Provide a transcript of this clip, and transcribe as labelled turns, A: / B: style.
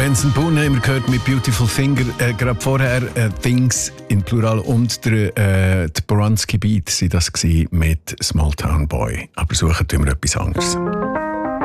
A: Benson Boone haben wir gehört mit Beautiful Finger. Gerade vorher Things in Plural und die Boranski Beat waren das mit Small Town Boy. Aber suchen wir etwas anderes.